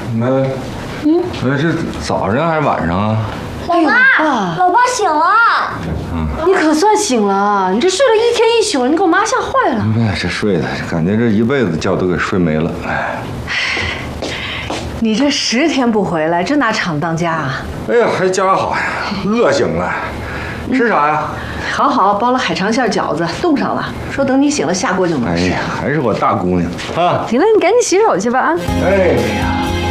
是早上还是晚上啊？ 老爸醒了。 你可算醒了，你这睡了一天一宿，你给我妈吓坏了。 哎，这睡的感觉这一辈子觉都给睡没了。哎， 你这10天不回来，这拿厂当家啊？ 哎呀，还家好呀，饿醒了。吃啥呀？ 好，包了海肠馅饺子，冻上了，说等你醒了下锅就能吃。 哎呀，还是我大姑娘啊！ 行了，你赶紧洗手去吧啊！ 哎呀。